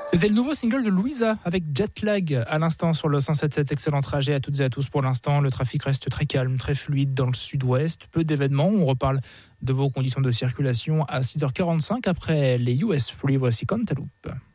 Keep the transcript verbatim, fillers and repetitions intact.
C'était le nouveau single de Louisa avec Jetlag à l'instant sur le cent sept virgule sept. Excellent trajet à toutes et à tous pour l'instant. Le trafic reste très calme, très fluide dans le sud-ouest. Peu d'événements. On reparle de vos conditions de circulation à six heures quarante-cinq après les U S Free. Voici Cantaloupe.